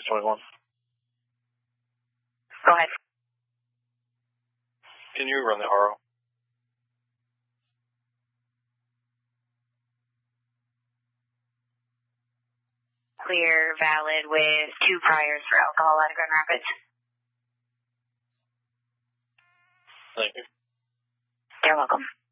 621. Go ahead. Can you run the RO? Clear, valid with 2 priors for alcohol out of Grand Rapids. Thank you. You're welcome.